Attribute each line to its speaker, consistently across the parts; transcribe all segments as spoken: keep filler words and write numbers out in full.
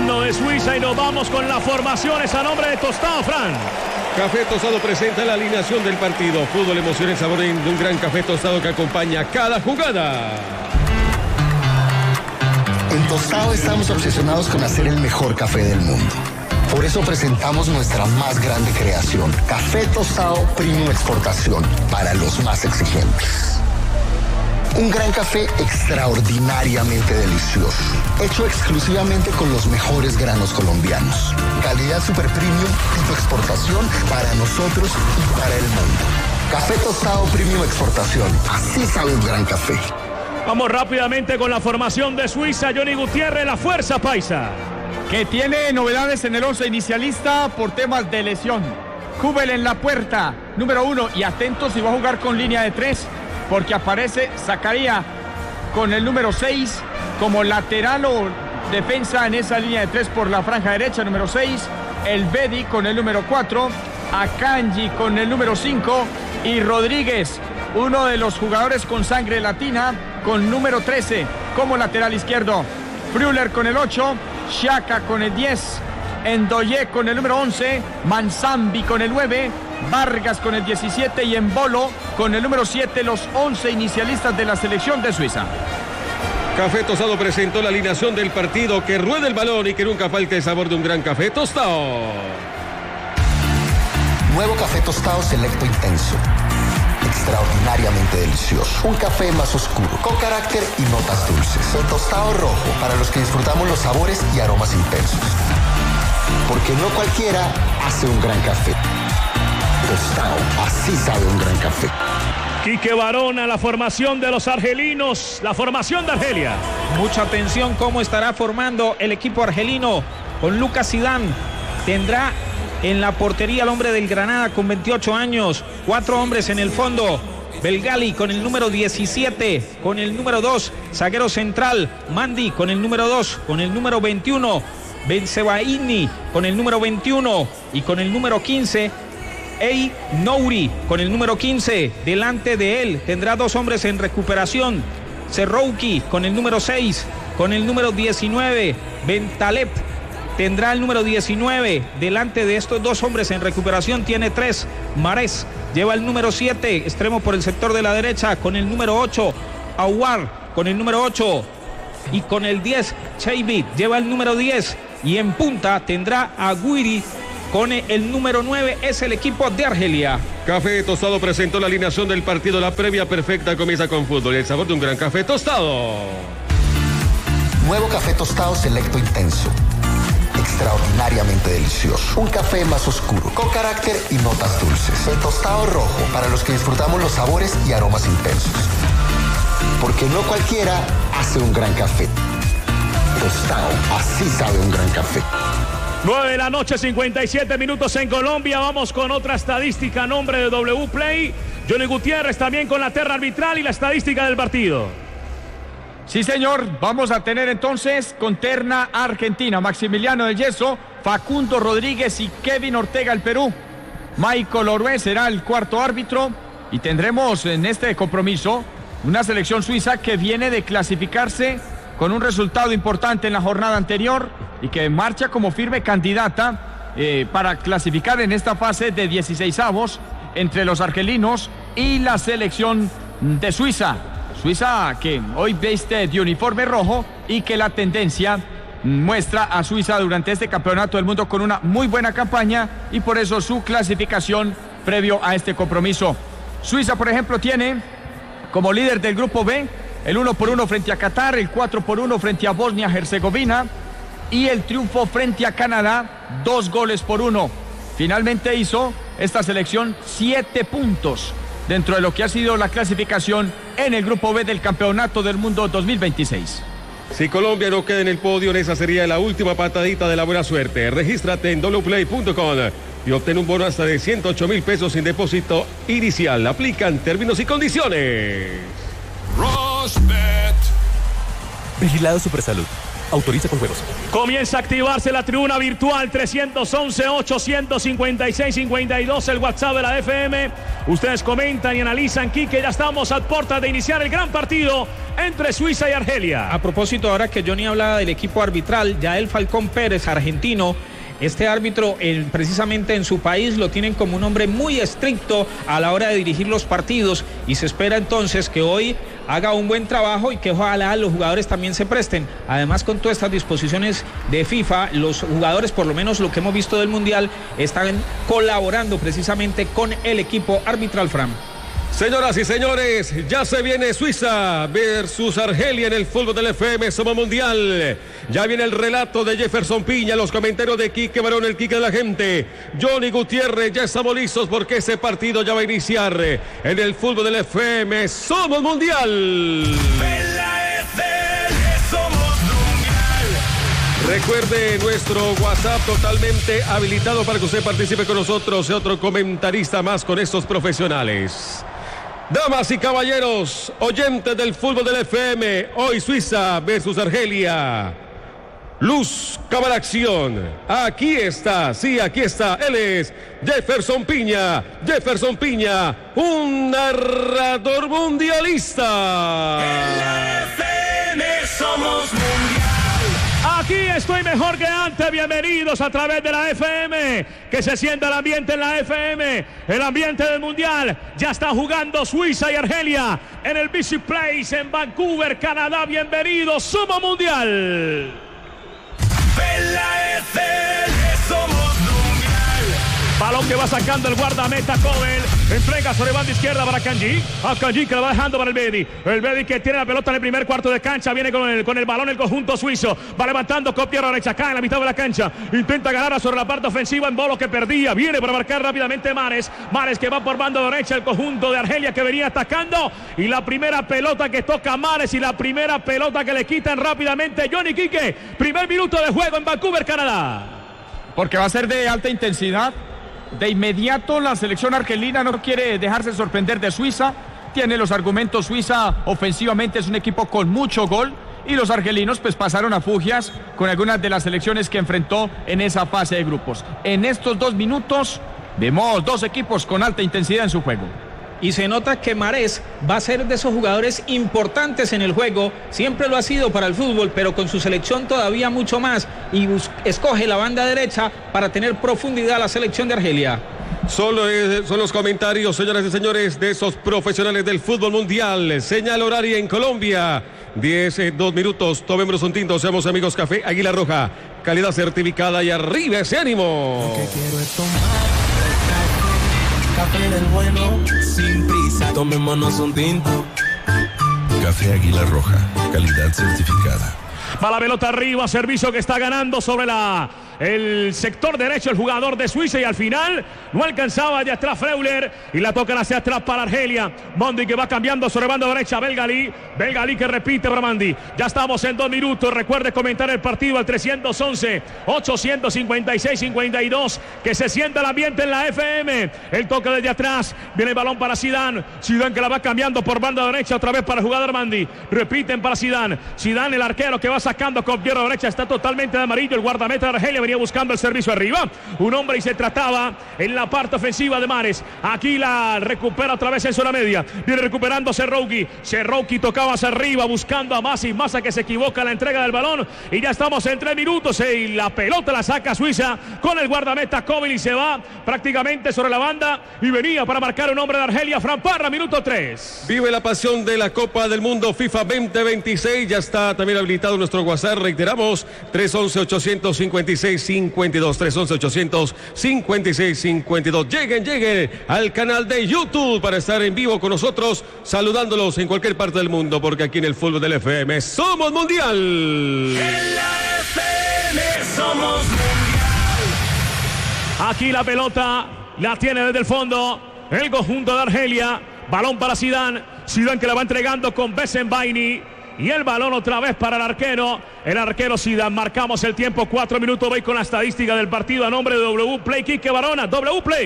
Speaker 1: himno de Suiza y nos vamos con las formaciones a nombre de Tostado, Fran.
Speaker 2: Café Tostado presenta la alineación del partido. Fútbol, emoción, el sabor de un gran café tostado que acompaña cada jugada.
Speaker 3: En Tostado estamos obsesionados con hacer el mejor café del mundo. Por eso presentamos nuestra más grande creación, Café Tostado Premium Exportación, para los más exigentes. Un gran café extraordinariamente delicioso, hecho exclusivamente con los mejores granos colombianos. Calidad super premium, tipo exportación para nosotros y para el mundo. Café Tostado Premium Exportación, así sabe un gran café.
Speaker 1: Vamos rápidamente con la formación de Suiza. Johnny Gutiérrez, la fuerza paisa.
Speaker 4: Que tiene novedades en el once inicialista por temas de lesión. Kubel en la puerta, número uno. Y atentos si va a jugar con línea de tres, porque aparece Zacarías con el número seis como lateral o defensa en esa línea de tres por la franja derecha, número seis. El Bedi con el número cuatro. Akanji con el número cinco. Y Rodríguez, uno de los jugadores con sangre latina, con número trece como lateral izquierdo. Früller con el ocho, Xhaka con el diez, Ndoye con el número once, Manzambi con el nueve, Vargas con el diecisiete y Embolo con el número siete, los once inicialistas de la selección de Suiza.
Speaker 2: Café Tostado presentó la alineación del partido. Que ruede el balón y que nunca falte el sabor de un gran café tostado.
Speaker 3: Nuevo Café Tostado Selecto Intenso. Extraordinariamente delicioso. Un café más oscuro, con carácter y notas dulces. El tostado rojo, para los que disfrutamos los sabores y aromas intensos. Porque no cualquiera hace un gran café. Tostado, así sabe un gran café.
Speaker 1: Quique Barona, la formación de los argelinos, la formación de Argelia.
Speaker 5: Mucha atención cómo estará formando el equipo argelino con Lucas Zidane. Tendrá en la portería el hombre del Granada con veintiocho años, cuatro hombres en el fondo. Belgali con el número diecisiete, con el número dos, zaguero central, Mandi con el número dos, con el número veintiuno, Bensebaini con el número veintiuno y con el número quince, Ey Nouri con el número quince. Delante de él tendrá dos hombres en recuperación, Serrouki con el número seis, con el número diecinueve, Bentaleb tendrá el número diecinueve. Delante de estos dos hombres en recuperación tiene tres. Mahrez lleva el número siete, extremo por el sector de la derecha, con el número ocho. Aouar con el número ocho. Y con el diez, Cheibi lleva el número diez. Y en punta tendrá a Guiri con el número nueve. Es el equipo de Argelia.
Speaker 2: Café Tostado presentó la alineación del partido. La previa perfecta comienza con fútbol y el sabor de un gran café tostado.
Speaker 3: Nuevo Café Tostado Selecto Intenso. Extraordinariamente delicioso. Un café más oscuro, con carácter y notas dulces. El tostado rojo, para los que disfrutamos los sabores y aromas intensos. Porque no cualquiera hace un gran café. Tostado, así sabe un gran café.
Speaker 1: nueve de la noche, cincuenta y siete minutos en Colombia. Vamos con otra estadística a nombre de W Play. Johnny Gutiérrez también con la terna arbitral y la estadística del partido.
Speaker 4: Sí, señor, vamos a tener entonces con terna argentina, Maximiliano del Yeso, Facundo Rodríguez y Kevin Ortega, el Perú. Michael Orué será el cuarto árbitro y tendremos en este compromiso una selección suiza que viene de clasificarse con un resultado importante en la jornada anterior y que marcha como firme candidata eh, para clasificar en esta fase de dieciseisavos entre los argelinos y la selección de Suiza. Suiza que hoy viste de uniforme rojo y que la tendencia muestra a Suiza durante este campeonato del mundo con una muy buena campaña y por eso su clasificación previo a este compromiso. Suiza, por ejemplo, tiene como líder del grupo B el uno por uno frente a Qatar, el cuatro por uno frente a Bosnia-Herzegovina y el triunfo frente a Canadá, dos goles por uno. Finalmente hizo esta selección siete puntos dentro de lo que ha sido la clasificación en el grupo B del Campeonato del Mundo dos mil veintiséis.
Speaker 2: Si Colombia no queda en el podio, esa sería la última patadita de la buena suerte. Regístrate en doble u play punto com y obtén un bono hasta de ciento ocho mil pesos sin depósito inicial. Aplican términos y condiciones.
Speaker 6: Rosbet.
Speaker 7: Vigilado Supersalud.
Speaker 6: Autoriza con juegos.
Speaker 1: Comienza a activarse la tribuna virtual tres once, ochocientos cincuenta y seis, cincuenta y dos, el WhatsApp de la F M. Ustedes comentan y analizan, Quique, ya estamos a puertas de iniciar el gran partido entre Suiza y Argelia.
Speaker 5: A propósito, ahora que Johnny hablaba del equipo arbitral, Yael Falcón Pérez, argentino, este árbitro eh, precisamente en su país lo tienen como un hombre muy estricto a la hora de dirigir los partidos y se espera entonces que hoy haga un buen trabajo y que ojalá los jugadores también se presten. Además, con todas estas disposiciones de FIFA, los jugadores, por lo menos lo que hemos visto del Mundial, están colaborando precisamente con el equipo arbitral, Fran.
Speaker 2: Señoras y señores, ya se viene Suiza versus Argelia en el fútbol del F M Somos Mundial. Ya viene el relato de Jefferson Piña, los comentarios de Quique Barón, el Quique de la gente. Johnny Gutiérrez, ya estamos listos porque ese partido ya va a iniciar en el fútbol del F M Somos Mundial. Recuerde nuestro WhatsApp totalmente habilitado para que usted participe con nosotros, otro comentarista más con estos profesionales. Damas y caballeros, oyentes del fútbol del F M, hoy Suiza versus Argelia. Luz, cámara, acción. Aquí está, sí, aquí está. Él es Jefferson Piña. Jefferson Piña, un narrador mundialista.
Speaker 7: En la F M somos mundial.
Speaker 1: Aquí estoy mejor que antes. Bienvenidos a través de la F M. Que se sienta el ambiente en la F M. El ambiente del Mundial. Ya está jugando Suiza y Argelia en el B C Place en Vancouver, Canadá. Bienvenidos. Somos Mundial.
Speaker 7: En la F M somos mundial.
Speaker 1: Balón que va sacando el guardameta Kobel. Entrega sobre banda izquierda para Kanji. A Kanji que la va dejando para el Bedi. El Bedi que tiene la pelota en el primer cuarto de cancha. Viene con el, con el balón el conjunto suizo. Va levantando con pierna derecha. Acá en la mitad de la cancha. Intenta ganar sobre la parte ofensiva en bolo que perdía. Viene para marcar rápidamente Mares. Mares que va por banda derecha. El conjunto de Argelia que venía atacando. Y la primera pelota que toca Mares. Y la primera pelota que le quitan rápidamente Johnny Quique. Primer minuto de juego en Vancouver, Canadá.
Speaker 4: Porque va a ser de alta intensidad. De inmediato la selección argelina no quiere dejarse sorprender de Suiza. Tiene los argumentos. Suiza ofensivamente es un equipo con mucho gol. Y los argelinos pues pasaron a fugias con algunas de las selecciones que enfrentó en esa fase de grupos. En estos dos minutos vemos dos equipos con alta intensidad en su juego.
Speaker 5: Y se nota que Mares va a ser de esos jugadores importantes en el juego. Siempre lo ha sido para el fútbol, pero con su selección todavía mucho más. Y escoge la banda derecha para tener profundidad la selección de Argelia.
Speaker 2: Solo es, son los comentarios, señoras y señores, de esos profesionales del fútbol mundial. Señal horaria en Colombia. diez, dos minutos. Tomémonos un tinto. Seamos amigos Café Águila Roja. Calidad certificada y arriba ese ánimo.
Speaker 8: Lo que quiero es tomar café del bueno, sin prisa, tomémonos un tinto.
Speaker 9: Café Águila Roja, calidad certificada.
Speaker 1: Va la pelota arriba, servicio que está ganando sobre la el sector derecho el jugador de Suiza y al final no alcanzaba de atrás Freuler y la tocan hacia atrás para Argelia. Mondi que va cambiando sobre banda derecha. Belgalí, Belgalí que repite para Mandi. Ya estamos en dos minutos. Recuerde comentar el partido al tres once, ochocientos cincuenta y seis, cincuenta y dos. Que se sienta el ambiente en la F M. El toque desde atrás. Viene el balón para Zidane. Zidane que la va cambiando por banda derecha otra vez para el jugador Mandi. Repiten para Zidane. Zidane el arquero que va sacando con pierna derecha. Está totalmente de amarillo. El guardameta de Argelia venía buscando el servicio arriba. Un hombre y se trataba en la parte ofensiva de Mares. Aquí la recupera otra vez en zona media. Viene recuperando Serrouki. Serrouki tocaba hacia arriba buscando a Massa y Massa que se equivoca en la entrega del balón. Y ya estamos en tres minutos y la pelota la saca Suiza con el guardameta Kobel y se va prácticamente sobre la banda y venía para marcar un hombre de Argelia. Fran Parra, minuto tres.
Speaker 2: Vive la pasión de la Copa del Mundo FIFA veinte veintiséis. Ya está también habilitado nuestro WhatsApp. Reiteramos, tres once, ochocientos cincuenta y seis, cincuenta y dos. tres once, ochocientos cincuenta y seis, cincuenta y dos. Lleguen, lleguen al canal de YouTube para estar en vivo con nosotros, saludándolos en cualquier parte del mundo, porque aquí en el fútbol del F M somos mundial.
Speaker 7: En la F M somos mundial.
Speaker 1: Aquí la pelota la tiene desde el fondo el conjunto de Argelia. Balón para Zidane. Zidane que la va entregando con Besenbaini. Y el balón otra vez para el arquero. El arquero Zidane. Marcamos el tiempo. Cuatro minutos. Voy con la estadística del partido a nombre de W Play. Quique Barona. W Play.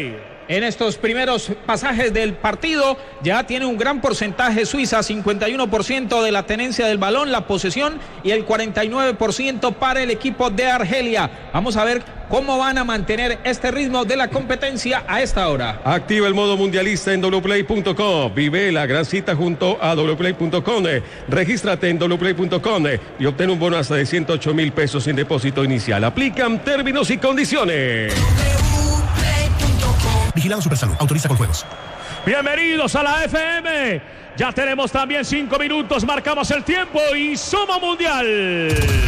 Speaker 5: en estos primeros pasajes del partido. Ya tiene un gran porcentaje Suiza, cincuenta y uno por ciento de la tenencia del balón, la posesión, y el cuarenta y nueve por ciento para el equipo de Argelia. Vamos a ver cómo van a mantener este ritmo de la competencia a esta hora.
Speaker 2: Activa el modo mundialista en doble u play punto com. Vive la gran cita junto a doble u play punto com. Eh, regístrate en doble u play punto com eh, y obtén un bono hasta de ciento ocho mil pesos sin depósito inicial. Aplican términos y condiciones.
Speaker 6: Vigilado Supersalud. Autoriza con juegos.
Speaker 1: Bienvenidos a la F M. Ya tenemos también cinco minutos. Marcamos el tiempo y somos mundial.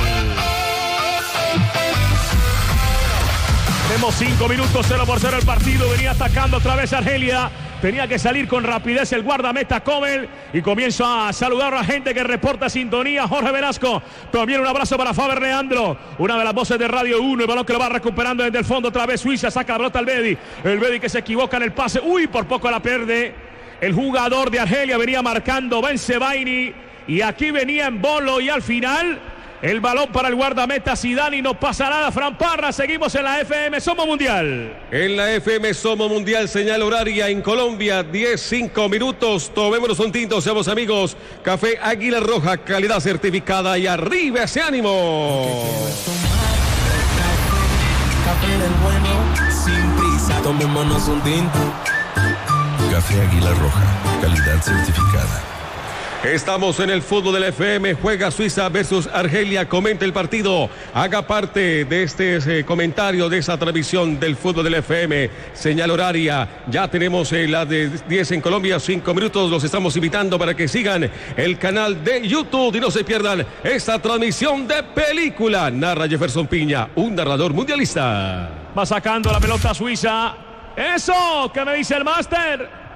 Speaker 1: Tenemos cinco minutos, cero por cero el partido. Venía atacando otra vez Argelia. Tenía que salir con rapidez el guardameta Comel. Y comienzo a saludar a la gente que reporta sintonía. Jorge Velasco. También un abrazo para Faber Leandro. Una de las voces de Radio uno. El balón que lo va recuperando desde el fondo. Otra vez Suiza. Saca la pelota al Bedi. El Bedi que se equivoca en el pase. Uy, por poco la pierde. El jugador de Argelia venía marcando Bensebaini. Y aquí venía en bolo. Y al final, el balón para el guardameta Zidane y no pasa nada. Fran Parra, seguimos en la F M, somos mundial.
Speaker 2: En la F M somos mundial, señal horaria en Colombia, diez, cinco minutos. Tomémonos un tinto, seamos amigos. Café Águila Roja, calidad certificada y arriba ese ánimo.
Speaker 8: Café del bueno, sin prisa, tomémonos un tinto.
Speaker 9: Café Águila Roja, calidad certificada.
Speaker 2: Estamos en el fútbol del F M, juega Suiza versus Argelia, comenta el partido, haga parte de este eh, comentario de esa transmisión del fútbol del F M, señal horaria, ya tenemos eh, la de diez en Colombia, cinco minutos, los estamos invitando para que sigan el canal de YouTube y no se pierdan esta transmisión de película, narra Jefferson Piña, un narrador mundialista.
Speaker 1: Va sacando la pelota Suiza, eso, ¿qué me dice el máster?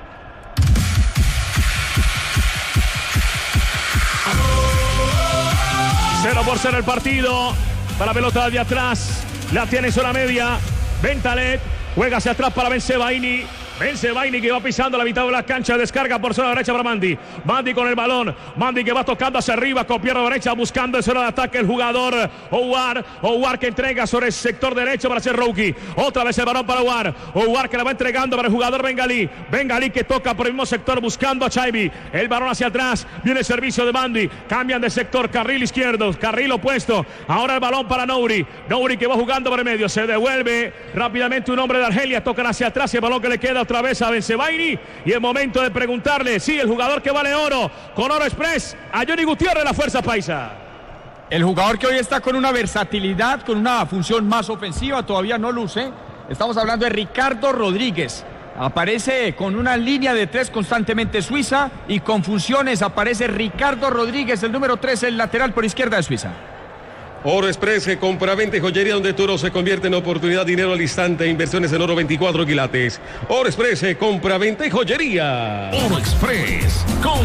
Speaker 1: Cero por cero el partido. Para la pelota de atrás. La tiene sola media. Bentaleb. Juega hacia atrás para Bensebaini. Bensebaini que va pisando la mitad de la cancha. Descarga por zona derecha para Mandi. Mandi con el balón. Mandi que va tocando hacia arriba con pierna derecha. Buscando en zona de ataque el jugador Ouar. Ouar que entrega sobre el sector derecho para hacer Rouki. Otra vez el balón para Ouar. Ouar que la va entregando para el jugador Bengalí. Bengalí que toca por el mismo sector buscando a Chaibi. El balón hacia atrás. Viene el servicio de Mandi. Cambian de sector. Carril izquierdo. Carril opuesto. Ahora el balón para Nouri. Nouri que va jugando por el medio. Se devuelve rápidamente un hombre de Argelia. Tocan hacia atrás y el balón que le queda otra vez a Bensebaini. Y es momento de preguntarle, sí, el jugador que vale oro, con Oro Express, a Johnny Gutiérrez, la Fuerza Paisa.
Speaker 4: El jugador que hoy está con una versatilidad, con una función más ofensiva, todavía no luce. Estamos hablando de Ricardo Rodríguez. Aparece con una línea de tres constantemente Suiza y con funciones aparece Ricardo Rodríguez, el número tres, el lateral por izquierda de Suiza.
Speaker 2: Oro Express, compraventa y joyería donde tu oro se convierte en oportunidad, dinero al instante, inversiones en oro veinticuatro quilates. Oro Express, compraventa y joyería.
Speaker 6: Oro Express. Con